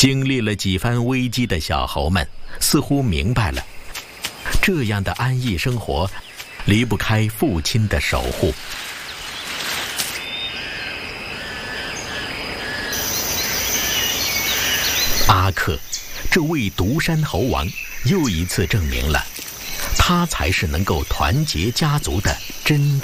经历了几番危机的小猴们似乎明白了，这样的安逸生活离不开父亲的守护。阿克，这位独山猴王，又一次证明了，他才是能够团结家族的真正